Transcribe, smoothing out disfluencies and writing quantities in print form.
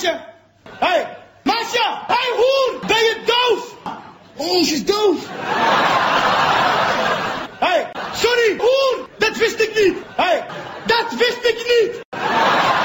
meisje. Hey, meisje. Hey, hoer. Ben je doof? Oh, ze is doof. Hey, sorry, hoer. Dat wist ik niet. Hey, dat wist ik niet.